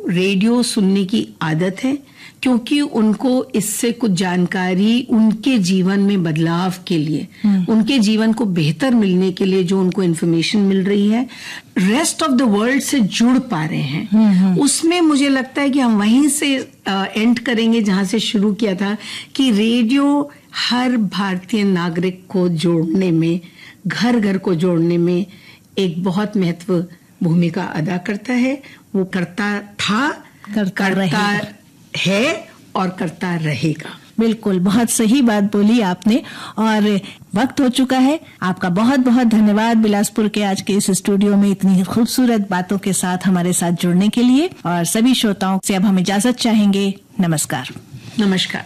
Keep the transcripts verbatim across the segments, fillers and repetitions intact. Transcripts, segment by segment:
Radio सुनने की आदत है, क्योंकि उनको इससे कुछ जानकारी उनके जीवन में बदलाव के लिए, उनके जीवन को बेहतर मिलने के लिए जो उनको इन्फॉर्मेशन मिल रही है, रेस्ट ऑफ द वर्ल्ड से जुड़ पा रहे हैं। उसमें मुझे लगता है कि हम वहीं से एंड करेंगे जहां से शुरू किया था, कि रेडियो हर भारतीय नागरिक को जोड़ने में, घर घर को जोड़ने में एक बहुत महत्व भूमिका अदा करता है। वो करता था, करता, करता है और करता रहेगा। बिल्कुल, बहुत सही बात बोली आपने। और वक्त हो चुका है। आपका बहुत बहुत धन्यवाद बिलासपुर के आज के इस स्टूडियो में इतनी खूबसूरत बातों के साथ हमारे साथ जुड़ने के लिए। और सभी श्रोताओं से अब हम इजाजत चाहेंगे। नमस्कार। नमस्कार।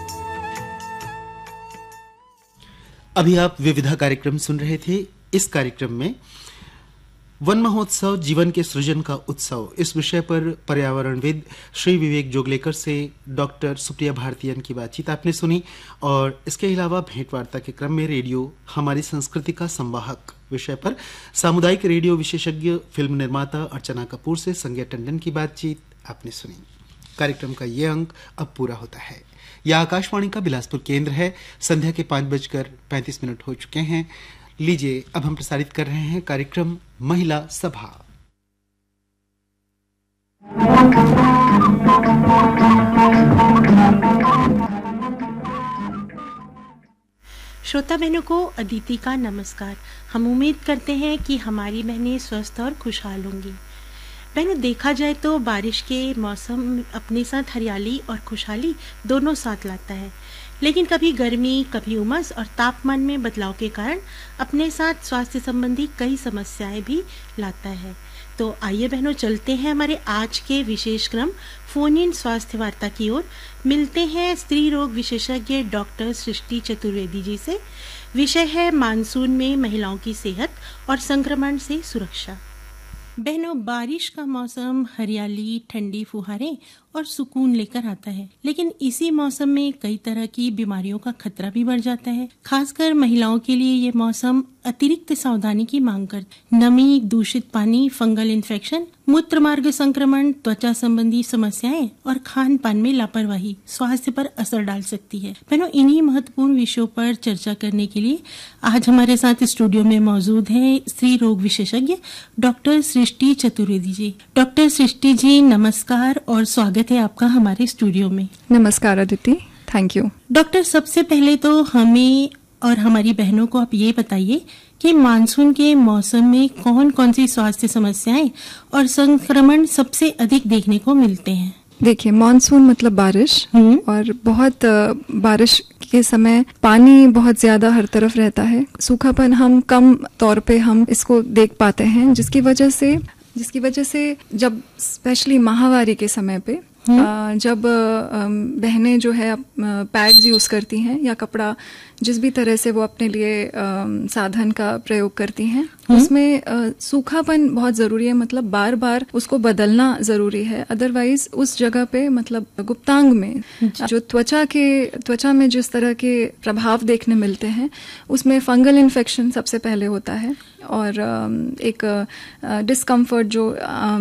अभी आप विविधा कार्यक्रम सुन रहे थे। इस कार्यक्रम में वन महोत्सव जीवन के सृजन का उत्सव, इस विषय पर पर्यावरणविद श्री विवेक जोगलेकर से डॉक्टर सुप्रिया भारतीयन की बातचीत आपने सुनी। और इसके अलावा भेंटवार्ता के क्रम में रेडियो हमारी संस्कृति का संवाहक विषय पर सामुदायिक रेडियो विशेषज्ञ फिल्म निर्माता अर्चना कपूर से संज्ञा टंडन की बातचीत आपने सुनी। कार्यक्रम का ये अंक अब पूरा होता है। यह आकाशवाणी का बिलासपुर केंद्र है। संध्या के पाँच बजकर पैंतीस मिनट हो चुके हैं। लीजिए अब हम प्रसारित कर रहे हैं कार्यक्रम महिला सभा। श्रोता बहनों को अदिति का नमस्कार। हम उम्मीद करते हैं कि हमारी बहनें स्वस्थ और खुशहाल होंगी। बहनों, देखा जाए तो बारिश के मौसम अपने साथ हरियाली और खुशहाली दोनों साथ लाता है, लेकिन कभी गर्मी, कभी उमस और तापमान में बदलाव के कारण अपने साथ स्वास्थ्य संबंधी कई समस्याएं भी लाता है। तो आइए बहनों, चलते हैं हमारे आज के विशेष क्रम फोन इन स्वास्थ्य वार्ता की ओर। मिलते हैं स्त्री रोग विशेषज्ञ डॉक्टर सृष्टि चतुर्वेदी जी से। विषय है मानसून में महिलाओं की सेहत और संक्रमण से सुरक्षा। बहनों, बारिश का मौसम हरियाली, ठंडी फुहारें और सुकून लेकर आता है, लेकिन इसी मौसम में कई तरह की बीमारियों का खतरा भी बढ़ जाता है। खासकर महिलाओं के लिए ये मौसम अतिरिक्त सावधानी की मांग करता है। नमी, दूषित पानी, फंगल इन्फेक्शन, मूत्र मार्ग संक्रमण, त्वचा संबंधी समस्याएं और खान पान में लापरवाही स्वास्थ्य पर असर डाल सकती है। बहनों, इन्हीं महत्वपूर्ण विषयों पर चर्चा करने के लिए आज हमारे साथ स्टूडियो में मौजूद हैं स्त्री रोग विशेषज्ञ डॉक्टर सृष्टि चतुर्वेदी जी। डॉक्टर सृष्टि जी, नमस्कार और स्वागत है आपका हमारे स्टूडियो में। नमस्कार अदिति, थैंक यू। डॉक्टर, सबसे पहले तो हमें और हमारी बहनों को आप ये बताइए कि मानसून के मौसम में कौन कौन सी स्वास्थ्य समस्याएं और संक्रमण सबसे अधिक देखने को मिलते हैं। देखिए, मानसून मतलब बारिश, और बहुत बारिश के समय पानी बहुत ज्यादा हर तरफ रहता है। सूखापन हम कम तौर पे हम इसको देख पाते हैं, जिसकी वजह से जिसकी वजह से जब स्पेशली माहवारी के समय पे आ, जब बहनें जो है पैड्स यूज करती हैं या कपड़ा जिस भी तरह से वो अपने लिए आ, साधन का प्रयोग करती हैं, उसमें आ, सूखापन बहुत जरूरी है। मतलब बार बार उसको बदलना जरूरी है, अदरवाइज उस जगह पे मतलब गुप्तांग में जो त्वचा के त्वचा में जिस तरह के प्रभाव देखने मिलते हैं, उसमें फंगल इन्फेक्शन सबसे पहले होता है। और एक डिस्कम्फर्ट जो आ,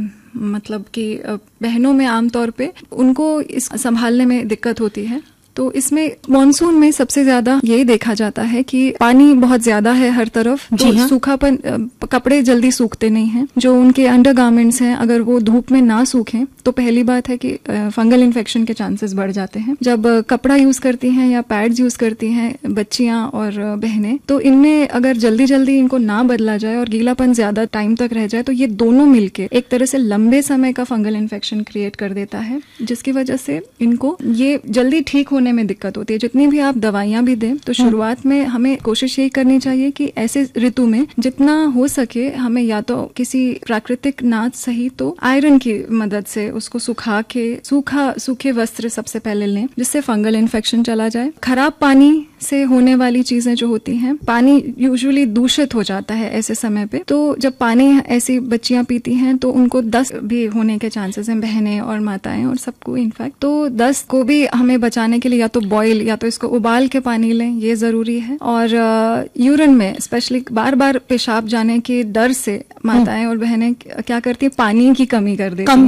मतलब कि बहनों में आमतौर पे उनको इस संभालने में दिक्कत होती है। तो इसमें मॉनसून में सबसे ज्यादा ये देखा जाता है कि पानी बहुत ज्यादा है हर तरफ, तो हाँ? सूखापन, कपड़े जल्दी सूखते नहीं हैं। जो उनके अंडरगारमेंट्स हैं, अगर वो धूप में ना सूखें तो पहली बात है कि फंगल इन्फेक्शन के चांसेस बढ़ जाते हैं। जब कपड़ा यूज करती हैं या पैड्स यूज करती हैं बच्चियां और बहनें, तो इनमें अगर जल्दी जल्दी इनको ना बदला जाए और गीलापन ज्यादा टाइम तक रह जाए, तो ये दोनों मिलके एक तरह से लंबे समय का फंगल इन्फेक्शन क्रिएट कर देता है, जिसकी वजह से इनको ये जल्दी ठीक होने में दिक्कत होती है। जितनी भी आप दवाइयां भी दें, तो शुरुआत में हमें कोशिश यही करनी चाहिए कि ऐसे ऋतु में जितना हो सके हमें या तो किसी प्राकृतिक नाच सही तो आयरन की मदद से उसको सुखा के सूखा सूखे वस्त्र सबसे पहले लें, जिससे फंगल इन्फेक्शन चला जाए। खराब पानी से होने वाली चीजें जो होती हैं, पानी यूजुअली दूषित हो जाता है ऐसे समय पे, तो जब पानी ऐसी बच्चियां पीती हैं तो उनको दस्त भी होने के चांसेस हैं, बहनें और माताएं और सबको इनफैक्ट। तो दस्त को भी हमें बचाने के लिए या तो बॉयल या तो इसको उबाल के पानी लें, ये जरूरी है। और यूरिन में स्पेशली बार बार पेशाब जाने के डर से माताएं और बहनें क्या करती है, पानी की कमी कर देती हैं।